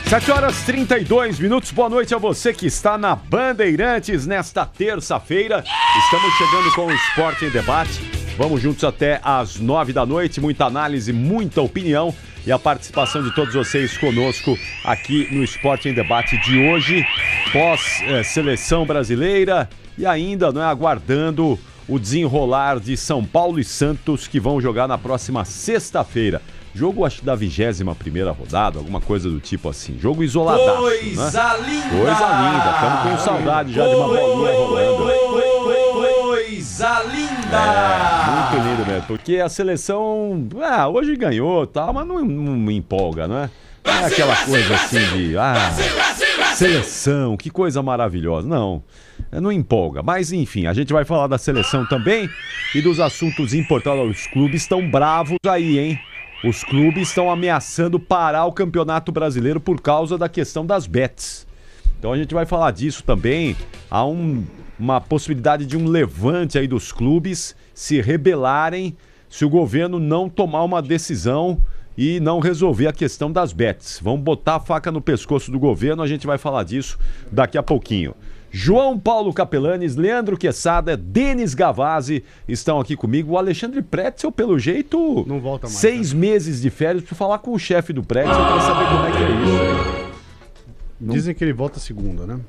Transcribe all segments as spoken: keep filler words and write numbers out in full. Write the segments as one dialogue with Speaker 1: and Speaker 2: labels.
Speaker 1: sete horas e trinta e dois minutos, boa noite a você que está na Bandeirantes nesta terça-feira. Estamos chegando com o Esporte em Debate. Vamos juntos até às nove da noite, muita análise, muita opinião e a participação de todos vocês conosco aqui no Esporte em Debate de hoje, pós-seleção brasileira e ainda, não é, aguardando o desenrolar de São Paulo e Santos que vão jogar na próxima sexta-feira. Jogo, acho, da vigésima primeira rodada, alguma coisa do tipo assim. Jogo isoladaço,
Speaker 2: Coisa
Speaker 1: né?
Speaker 2: linda!
Speaker 1: Coisa linda. Estamos com saudade já de uma bolinha rolando.
Speaker 2: Coisa linda!
Speaker 1: É, muito lindo mesmo. Porque a seleção, ah, hoje ganhou e tal, mas não, não me empolga, não é? Não é aquela coisa assim de, ah, seleção, que coisa maravilhosa. Não, não empolga. Mas, enfim, a gente vai falar da seleção também e dos assuntos importantes. Os clubes estão bravos aí, hein? Os clubes estão ameaçando parar o Campeonato Brasileiro por causa da questão das bets. Então a gente vai falar disso também. Há um, uma possibilidade de um levante aí dos clubes se rebelarem se o governo não tomar uma decisão e não resolver a questão das bets. Vamos botar a faca no pescoço do governo, a gente vai falar disso daqui a pouquinho. João Paulo Capelanes, Leandro Quesada, Denis Gavazzi estão aqui comigo. O Alexandre Pretzel, pelo jeito,
Speaker 3: não volta mais,
Speaker 1: seis
Speaker 3: né?
Speaker 1: meses de férias para falar com o chefe do Pretzel para saber como é que é isso. Não...
Speaker 3: Dizem que ele volta segunda, né?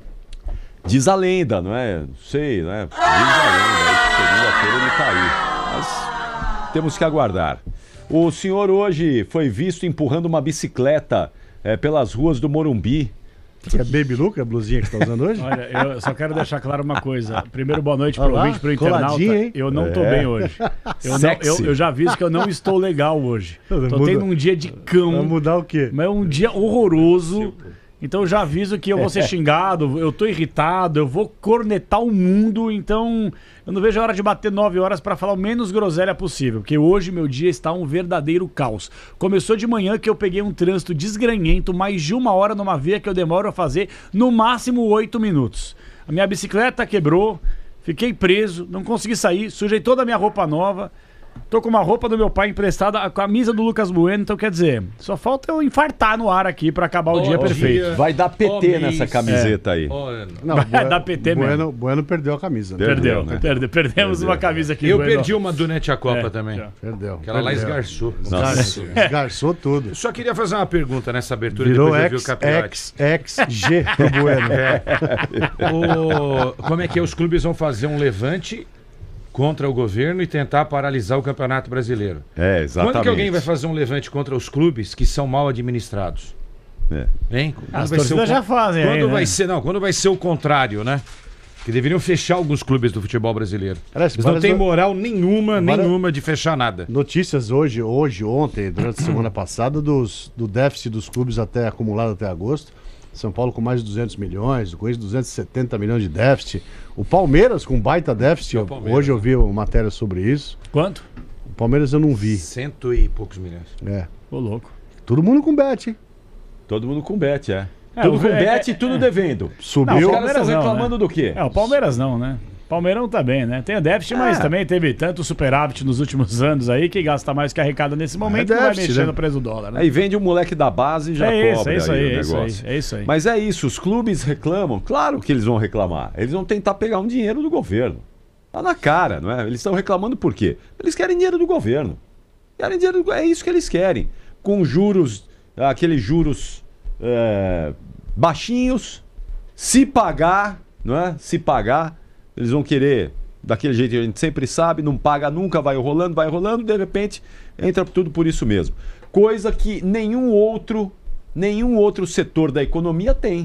Speaker 1: Diz a lenda, não é? Não sei, né? Diz a lenda, aí que segunda-feira ele tá aí. Mas temos que aguardar. O senhor hoje foi visto empurrando uma bicicleta é, pelas ruas do Morumbi.
Speaker 3: É Baby Luca, a blusinha que você tá usando hoje?
Speaker 4: Olha, eu só quero deixar claro uma coisa. Primeiro, boa noite pro
Speaker 3: Olá,
Speaker 4: ouvinte, pro internauta.
Speaker 3: hein?
Speaker 4: Eu não tô
Speaker 1: É.
Speaker 4: bem hoje. Eu, não, eu, eu já aviso que eu não estou legal hoje. Tô
Speaker 3: Muda.
Speaker 4: tendo um dia de cão.
Speaker 3: Vai mudar o quê?
Speaker 4: Mas é um dia horroroso. Então eu já aviso que eu vou ser xingado, eu tô irritado, eu vou cornetar o mundo, então eu não vejo a hora de bater nove horas pra falar o menos groselha possível, porque hoje meu dia está um verdadeiro caos. Começou de manhã que eu peguei um trânsito desgranhento, mais de uma hora numa via que eu demoro a fazer no máximo oito minutos. A minha bicicleta quebrou, fiquei preso, não consegui sair, sujei toda a minha roupa nova. Tô com uma roupa do meu pai emprestada, a camisa do Lucas Bueno, então quer dizer, só falta eu infartar no ar aqui pra acabar o
Speaker 2: Bom
Speaker 4: dia
Speaker 2: dia.
Speaker 4: perfeito.
Speaker 1: Vai dar P T
Speaker 2: Ô,
Speaker 1: nessa
Speaker 2: Miss.
Speaker 1: camiseta aí.
Speaker 2: Olha,
Speaker 3: Não,
Speaker 4: Vai dar P T
Speaker 3: bueno,
Speaker 4: mesmo.
Speaker 3: Bueno perdeu a camisa, né?
Speaker 1: Perdeu,
Speaker 4: Perdeu,
Speaker 1: né?
Speaker 4: perde- perdemos
Speaker 1: Perdeu.
Speaker 4: uma camisa aqui.
Speaker 2: eu
Speaker 4: Bueno.
Speaker 2: perdi uma durante a Copa
Speaker 4: É,
Speaker 2: também.
Speaker 4: já.
Speaker 3: Perdeu.
Speaker 2: Aquela lá
Speaker 3: perdeu.
Speaker 2: esgarçou.
Speaker 1: Nossa.
Speaker 3: Esgarçou tudo.
Speaker 2: Só queria fazer uma pergunta nessa abertura,
Speaker 3: Virou
Speaker 2: depois eu vi o
Speaker 3: X,
Speaker 2: Capiotti.
Speaker 3: X, X, G pro Bueno.
Speaker 2: O- Como é que é? Os clubes vão fazer um levante contra o governo e tentar paralisar o Campeonato Brasileiro.
Speaker 1: É, exatamente.
Speaker 2: Quando que alguém vai fazer um levante contra os clubes que são mal administrados?
Speaker 1: É.
Speaker 2: Hein? Quando
Speaker 4: As
Speaker 2: vai ser o
Speaker 4: torcidas
Speaker 2: con-
Speaker 4: já fazem
Speaker 2: Quando
Speaker 4: aí, né?
Speaker 2: vai ser, não, quando vai ser o contrário, né? Que deveriam fechar alguns clubes do futebol brasileiro.
Speaker 3: Parece-
Speaker 2: Eles não
Speaker 3: parece-
Speaker 2: têm moral nenhuma,
Speaker 3: Várias-
Speaker 2: nenhuma de fechar nada.
Speaker 3: Notícias hoje, hoje, ontem, durante a semana passada, dos, do déficit dos clubes até acumulado até agosto. São Paulo com mais de duzentos milhões, com isso duzentos e setenta milhões de déficit. O Palmeiras com baita déficit.
Speaker 2: É o Palmeiras,
Speaker 3: Hoje eu vi uma matéria sobre isso.
Speaker 4: Quanto?
Speaker 3: O Palmeiras eu não vi.
Speaker 2: Cento e poucos milhões.
Speaker 3: É.
Speaker 4: Ô, louco.
Speaker 3: Todo mundo com bet, hein?
Speaker 1: Todo mundo com bet, é.
Speaker 4: É,
Speaker 1: tudo
Speaker 4: o-
Speaker 1: com
Speaker 4: é,
Speaker 1: bet e
Speaker 4: é,
Speaker 1: tudo
Speaker 4: é.
Speaker 1: devendo.
Speaker 4: Não,
Speaker 3: Subiu.
Speaker 1: Os
Speaker 4: o
Speaker 1: caras estão
Speaker 4: Palmeiras não,
Speaker 1: reclamando
Speaker 4: né?
Speaker 1: do quê?
Speaker 4: É, o Palmeiras não, né? Palmeirão tá bem, né? Tem o déficit, mas
Speaker 1: É.
Speaker 4: também teve tanto superávit nos últimos anos aí que gasta mais que arrecada nesse momento e não vai
Speaker 3: déficit,
Speaker 4: mexer
Speaker 3: né?
Speaker 4: no preço do dólar, né?
Speaker 1: Aí vende o moleque da base e já
Speaker 4: É isso,
Speaker 1: cobra
Speaker 4: é isso aí,
Speaker 1: o
Speaker 4: é isso aí,
Speaker 1: negócio.
Speaker 4: é isso aí.
Speaker 1: Mas é isso, os clubes reclamam, claro que eles vão reclamar. Eles vão tentar pegar um dinheiro do governo. Tá na cara, não é? Eles estão reclamando por quê? Eles querem dinheiro do governo. Querem dinheiro do... É isso que eles querem. Com juros, aqueles juros é, baixinhos, se pagar, não é? Se pagar, eles vão querer, daquele jeito que a gente sempre sabe, não paga nunca, vai rolando, vai rolando, de repente entra tudo por isso mesmo. Coisa que nenhum outro, nenhum outro setor da economia tem.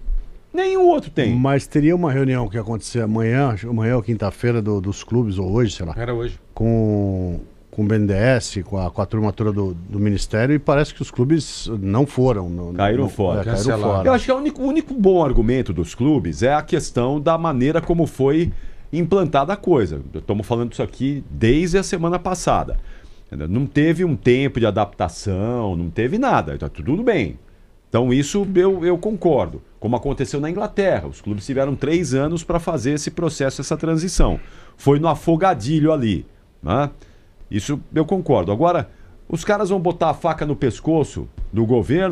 Speaker 1: Nenhum outro tem.
Speaker 3: Mas teria uma reunião que ia acontecer amanhã, acho que amanhã ou quinta-feira, do- dos clubes, ou hoje, sei lá,
Speaker 2: Era hoje.
Speaker 3: com, com o B N D E S, com a, com a turma toda do, do Ministério, e parece que os clubes não foram. Não,
Speaker 1: Caíram
Speaker 3: não-
Speaker 1: fora.
Speaker 3: É, caíram
Speaker 2: Cancelaram.
Speaker 3: fora.
Speaker 1: Eu acho que é o único, o único bom argumento dos clubes é a questão da maneira como foi implantada a coisa. Estamos falando disso aqui desde a semana passada. Não teve um tempo de adaptação, não teve nada, está tudo bem. Então isso eu, eu concordo. Como aconteceu na Inglaterra, os clubes tiveram três anos para fazer esse processo, essa transição. Foi no afogadilho ali, né? Isso eu concordo. Agora, os caras vão botar a faca no pescoço do governo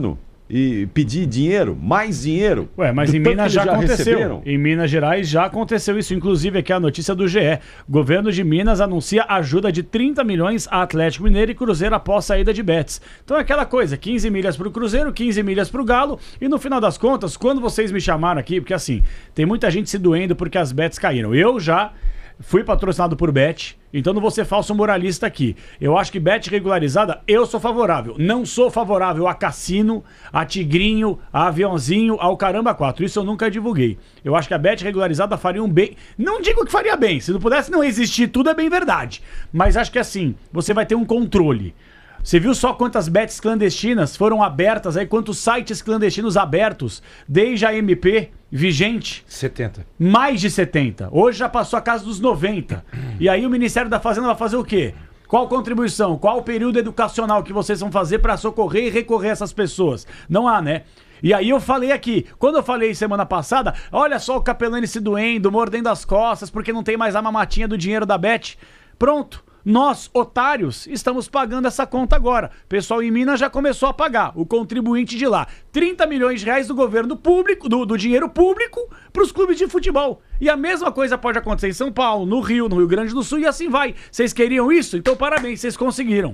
Speaker 1: e pedir dinheiro, mais dinheiro.
Speaker 4: Ué, mas
Speaker 1: do
Speaker 4: em
Speaker 1: tanto
Speaker 4: Minas
Speaker 1: que
Speaker 4: já
Speaker 1: eles
Speaker 4: aconteceu.
Speaker 1: receberam.
Speaker 4: Em Minas Gerais já aconteceu isso. Inclusive, aqui a notícia do G E. Governo de Minas anuncia ajuda de trinta milhões a Atlético Mineiro e Cruzeiro após saída de bets. Então é aquela coisa, quinze milhas pro Cruzeiro, quinze milhas pro Galo. E no final das contas, quando vocês me chamaram aqui, porque assim, tem muita gente se doendo porque as bets caíram. Eu já fui patrocinado por bet, então não vou ser falso moralista aqui. Eu acho que bet regularizada, eu sou favorável. Não sou favorável a cassino, a tigrinho, a aviãozinho, ao caramba quatro. Isso eu nunca divulguei. Eu acho que a bet regularizada faria um bem. Não digo que faria bem. Se não pudesse não existir tudo, é bem verdade. Mas acho que assim, você vai ter um controle. Você viu só quantas bets clandestinas foram abertas aí, quantos sites clandestinos abertos desde a M P vigente?
Speaker 2: setenta.
Speaker 4: Mais de setenta. Hoje já passou a casa dos noventa. E aí o Ministério da Fazenda vai fazer o quê? Qual contribuição? Qual o período educacional que vocês vão fazer para socorrer e recorrer essas pessoas? Não há, né? E aí eu falei aqui, quando eu falei semana passada, olha só o Capelani se doendo, mordendo as costas, porque não tem mais a mamatinha do dinheiro da Bet. Pronto. Nós, otários, estamos pagando essa conta agora. O pessoal em Minas já começou a pagar. O contribuinte de lá. trinta milhões de reais do governo público, do, do dinheiro público, para os clubes de futebol. E a mesma coisa pode acontecer em São Paulo, no Rio, no Rio Grande do Sul e assim vai. Vocês queriam isso? Então parabéns, vocês conseguiram.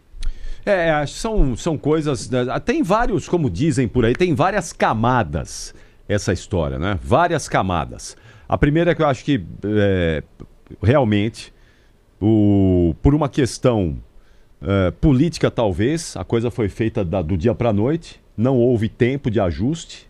Speaker 1: É, são, são coisas... Tem vários, como dizem por aí, tem várias camadas essa história, né? Várias camadas. A primeira é que eu acho que, é, realmente... O, por uma questão uh, política, talvez, a coisa foi feita da, do dia para a noite, não houve tempo de ajuste.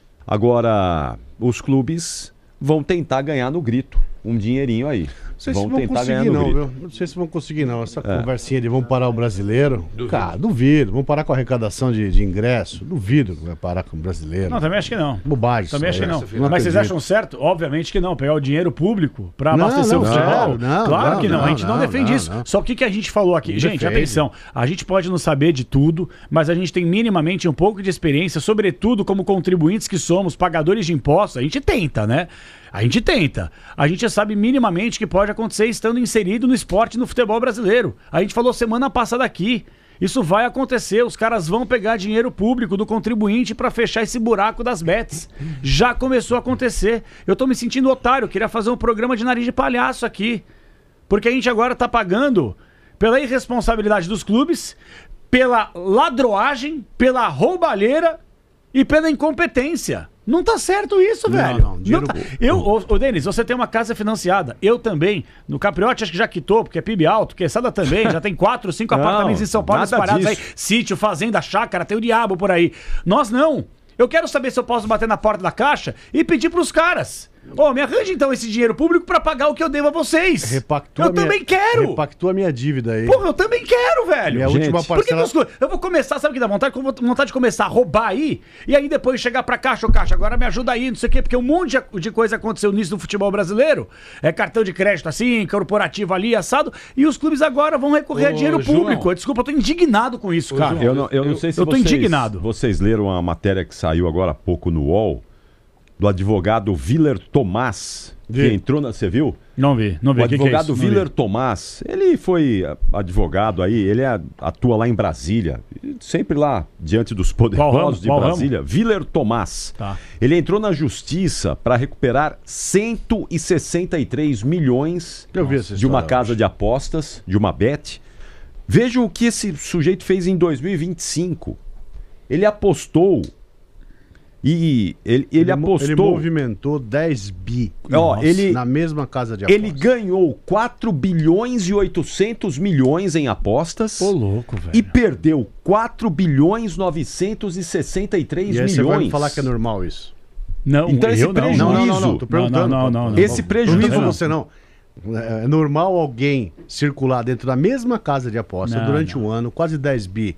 Speaker 1: Agora, os clubes vão tentar ganhar no grito um dinheirinho aí.
Speaker 3: Não sei
Speaker 1: vão
Speaker 3: se vão
Speaker 1: tentar
Speaker 3: conseguir,
Speaker 1: ganhar no
Speaker 3: não,
Speaker 1: grito.
Speaker 3: viu? Não sei se vão conseguir, não. Essa
Speaker 1: É.
Speaker 3: conversinha de vamos parar o brasileiro.
Speaker 2: Duvido.
Speaker 3: Cara, duvido. Vamos parar com a arrecadação de, de ingresso. Duvido que vai parar com o brasileiro.
Speaker 4: Não, também acho que não.
Speaker 3: Bobagem.
Speaker 4: Também
Speaker 3: isso
Speaker 4: acho que
Speaker 3: aí.
Speaker 4: não.
Speaker 3: Não
Speaker 4: Mas vocês
Speaker 3: acredito.
Speaker 4: acham certo? Obviamente que não. Pegar o dinheiro público para
Speaker 3: Não,
Speaker 4: abastecer
Speaker 3: não,
Speaker 4: o futebol?
Speaker 3: não, não,
Speaker 4: claro
Speaker 3: não,
Speaker 4: que não.
Speaker 3: não,
Speaker 4: A gente não,
Speaker 3: não,
Speaker 4: defende
Speaker 3: não,
Speaker 4: isso.
Speaker 3: não.
Speaker 4: Só o que, que a gente falou aqui?
Speaker 3: Não
Speaker 4: gente,
Speaker 3: defende.
Speaker 4: atenção. A gente pode não saber de tudo, mas a gente tem minimamente um pouco de experiência, sobretudo como contribuintes que somos, pagadores de impostos. A gente tenta, né? A gente tenta. A gente sabe minimamente que pode acontecer estando inserido no esporte e no futebol brasileiro. A gente falou semana passada aqui. Isso vai acontecer. Os caras vão pegar dinheiro público do contribuinte para fechar esse buraco das bets. Já começou a acontecer. Eu tô me sentindo otário. Eu queria fazer um programa de nariz de palhaço aqui. Porque a gente agora tá pagando pela irresponsabilidade dos clubes, pela ladroagem, pela roubalheira e pela incompetência. Não tá certo isso,
Speaker 3: Não,
Speaker 4: velho.
Speaker 3: não, dinheiro
Speaker 4: tá...
Speaker 3: bom.
Speaker 4: Eu, ô, ô Denis, você tem uma casa financiada. Eu também. No Capriote acho que já quitou, porque é P I B alto. Quesada também. Já tem quatro, cinco
Speaker 1: Não,
Speaker 4: apartamentos em São Paulo
Speaker 1: nada
Speaker 4: espalhados aí.
Speaker 1: disso.
Speaker 4: Sítio, fazenda, chácara, tem o diabo por aí. Nós não. Eu quero saber se eu posso bater na porta da caixa e pedir pros caras. Ô, me arranje então esse dinheiro público pra pagar o que eu devo a vocês.
Speaker 3: Repactua
Speaker 4: eu
Speaker 3: a minha-
Speaker 4: também quero.
Speaker 3: Repactua a minha dívida aí.
Speaker 4: Porra, eu também quero, velho.
Speaker 3: Minha
Speaker 1: Gente,
Speaker 3: última
Speaker 4: Por que que
Speaker 3: parcela...
Speaker 4: os clubes- eu vou começar, sabe o que dá vontade? Eu vou vontade de começar a roubar aí, e aí depois chegar pra caixa, ô caixa, agora me ajuda aí, não sei o quê, porque um monte de- de coisa aconteceu nisso no futebol brasileiro, é cartão de crédito assim, corporativo ali, assado, e os clubes agora vão recorrer a
Speaker 2: Ô,
Speaker 4: dinheiro
Speaker 2: João.
Speaker 4: público. Desculpa, eu tô indignado com isso,
Speaker 2: Ô,
Speaker 4: cara.
Speaker 2: João,
Speaker 1: Eu não, eu não
Speaker 2: Eu-
Speaker 1: sei se
Speaker 4: eu tô
Speaker 1: vocês,
Speaker 4: indignado.
Speaker 1: vocês leram a matéria que saiu agora há pouco no U O L, do advogado Willer Tomás, que
Speaker 3: Vi.
Speaker 1: entrou na... Você viu?
Speaker 4: Não vi, não vi.
Speaker 1: O
Speaker 4: O que que é
Speaker 1: advogado
Speaker 4: isso? Não vi.
Speaker 1: Willer Tomás, ele foi ah, advogado aí, ele é- atua lá em Brasília, sempre lá diante dos
Speaker 4: Qual ramo?
Speaker 1: poderosos de
Speaker 4: Qual
Speaker 1: Brasília. Willer Tomás.
Speaker 4: Tá.
Speaker 1: Ele entrou na justiça para recuperar cento e sessenta e três milhões
Speaker 3: Eu vi essa
Speaker 1: de uma
Speaker 3: história
Speaker 1: casa
Speaker 3: hoje.
Speaker 1: de apostas, de uma bet. Vejam o que esse sujeito fez em dois mil e vinte e cinco. Ele apostou e ele, ele,
Speaker 3: mo-
Speaker 1: apostou.
Speaker 3: Ele movimentou dez bi
Speaker 1: Ó, ele-
Speaker 3: na mesma casa de apostas.
Speaker 1: Ele ganhou quatro bilhões e oitocentos milhões em apostas.
Speaker 4: Ô, louco, velho.
Speaker 1: E perdeu quatro bilhões novecentos e sessenta e três
Speaker 3: E aí
Speaker 1: milhões.
Speaker 3: você vai me falar que é normal isso.
Speaker 4: Não,
Speaker 1: Então esse
Speaker 4: eu não.
Speaker 1: prejuízo-
Speaker 3: Não, não, não, não. Tô
Speaker 1: Não,
Speaker 3: perguntando.
Speaker 4: não, não, não,
Speaker 1: Esse
Speaker 3: Tô
Speaker 1: prejuízo-
Speaker 3: perguntando
Speaker 4: Não.
Speaker 3: você não. É normal alguém circular dentro da mesma casa de aposta
Speaker 4: Não,
Speaker 3: durante
Speaker 4: não.
Speaker 3: um ano, quase dez bi.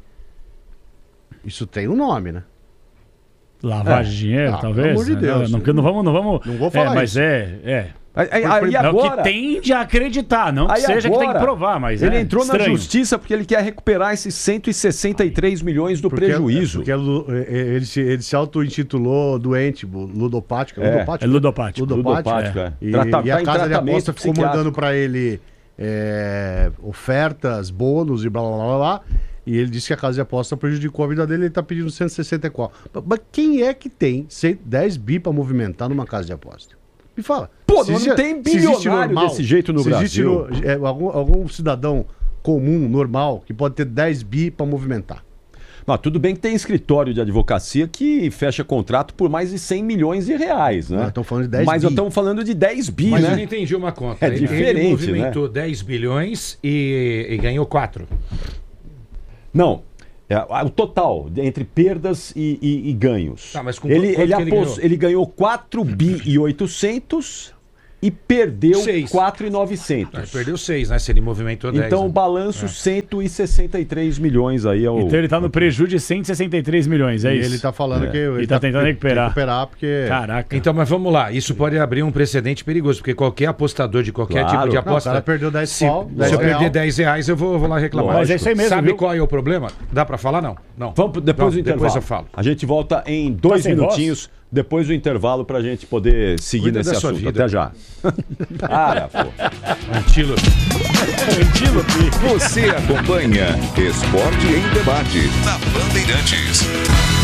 Speaker 3: Isso tem um nome, né?
Speaker 4: Lavagem de dinheiro,
Speaker 3: Ah,
Speaker 4: talvez.
Speaker 3: pelo amor de Deus.
Speaker 4: Não, não, não vamos, não vamos.
Speaker 3: Não vou falar
Speaker 4: é, mas
Speaker 3: isso.
Speaker 4: é, é.
Speaker 1: Aí, aí-
Speaker 3: Por-
Speaker 1: aí
Speaker 4: É o
Speaker 1: agora,
Speaker 4: que tende a acreditar, não que
Speaker 1: aí
Speaker 4: seja que tem
Speaker 1: agora,
Speaker 4: que provar, mas
Speaker 1: ele
Speaker 4: é
Speaker 1: entrou na
Speaker 4: estranho.
Speaker 1: justiça porque ele quer recuperar esses cento e sessenta e três milhões do
Speaker 3: Porque-
Speaker 1: prejuízo.
Speaker 3: Porque lu- é- é- ele se, ele se auto-intitulou doente, bu- ludopático.
Speaker 1: É,
Speaker 3: ludopático?
Speaker 4: É ludopático.
Speaker 1: Ludopático, é.
Speaker 3: E,
Speaker 1: Trata-
Speaker 3: e
Speaker 1: tá
Speaker 3: a
Speaker 1: em
Speaker 3: casa de
Speaker 1: tratamento
Speaker 3: aposta ficou
Speaker 1: psiquiátrico.
Speaker 3: mandando pra ele é, ofertas, bônus e blá blá blá blá. E ele disse que a casa de aposta prejudicou a vida dele, ele está pedindo cento e sessenta e quatro. Mas quem é que tem dez bi para movimentar numa casa de aposta? Me fala.
Speaker 1: Pô,
Speaker 3: Se
Speaker 1: não
Speaker 3: existe-
Speaker 1: tem
Speaker 3: se existe
Speaker 1: bilionário desse jeito no
Speaker 3: se existe
Speaker 1: Brasil.
Speaker 3: no- é, algum, algum cidadão comum, normal, que pode ter dez bi para movimentar.
Speaker 1: Mas tudo bem que tem escritório de advocacia que fecha contrato por mais de cem milhões de reais, né?
Speaker 3: Nós estamos falando de dez
Speaker 1: Mas
Speaker 3: bi.
Speaker 1: estamos falando de dez bi,
Speaker 2: Mas eu não
Speaker 1: né?
Speaker 2: entendi uma conta.
Speaker 1: É
Speaker 2: Ele-
Speaker 1: diferente,
Speaker 2: Ele movimentou dez bilhões e, e ganhou quatro.
Speaker 1: Não. É, o total, entre perdas e, e- e ganhos.
Speaker 2: Tá, mas com
Speaker 1: ele,
Speaker 2: quanto
Speaker 1: ele,
Speaker 2: que ele
Speaker 1: apos-
Speaker 2: ganhou?
Speaker 1: ele ganhou quatro bi e oitocentos e perdeu
Speaker 2: Seis.
Speaker 1: quatro e
Speaker 2: Ah,
Speaker 1: novecentos.
Speaker 2: perdeu seis, né? Se ele movimentou dez.
Speaker 1: Então o
Speaker 2: né?
Speaker 1: balanço cento e sessenta e três milhões aí é o...
Speaker 4: Então ele tá no prejuízo de cento e sessenta e três milhões, é
Speaker 3: E
Speaker 4: isso?
Speaker 3: ele está falando
Speaker 1: É.
Speaker 3: que ele
Speaker 4: E tá tentando recuperar.
Speaker 3: recuperar porque
Speaker 4: Caraca.
Speaker 2: Então, mas vamos lá. Isso pode abrir um precedente perigoso, porque qualquer apostador de qualquer
Speaker 1: Claro.
Speaker 2: tipo de
Speaker 1: Não,
Speaker 3: Não, o
Speaker 2: aposta.
Speaker 3: cara perdeu dez
Speaker 2: se,
Speaker 3: pau,
Speaker 2: se
Speaker 3: dez
Speaker 2: eu
Speaker 3: real.
Speaker 2: perder dez reais, eu vou, eu vou lá reclamar.
Speaker 4: Mas é isso aí mesmo,
Speaker 2: Sabe
Speaker 4: viu?
Speaker 2: qual é o problema? Dá pra falar? Não. Não.
Speaker 1: Vamos depois
Speaker 2: Não,
Speaker 1: do intervalo.
Speaker 2: Depois eu falo.
Speaker 1: A gente volta em dois
Speaker 4: Tá sem
Speaker 1: minutinhos depois do intervalo pra gente poder seguir
Speaker 2: Cuida
Speaker 1: nesse
Speaker 2: da sua
Speaker 1: assunto.
Speaker 2: vida.
Speaker 1: Até já. Para, pô.
Speaker 2: Antílope.
Speaker 5: Você acompanha Esporte em Debate na Bandeirantes.